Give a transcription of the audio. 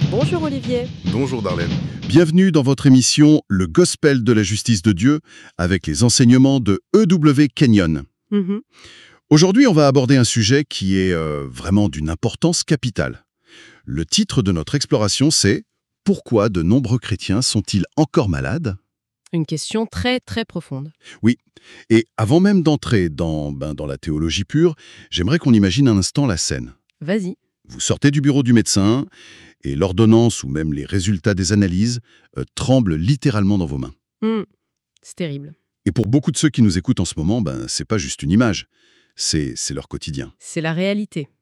Bonjour Olivier. Bonjour Darlène. Bienvenue dans votre émission Le Gospel de la justice de Dieu avec les enseignements de E.W. Kenyon. Mhm. Aujourd'hui, on va aborder un sujet qui est vraiment d'une importance capitale. Le titre de notre exploration, c'est « Pourquoi de nombreux chrétiens sont-ils encore malades ?» Une question très très profonde. Oui, et avant même d'entrer dans la théologie pure, j'aimerais qu'on imagine un instant la scène. Vas-y. Vous sortez du bureau du médecin et l'ordonnance ou même les résultats des analyses tremblent littéralement dans vos mains. Hmm, C'est terrible. Et pour beaucoup de ceux qui nous écoutent en ce moment, c'est pas juste une image, c'est leur quotidien. C'est la réalité.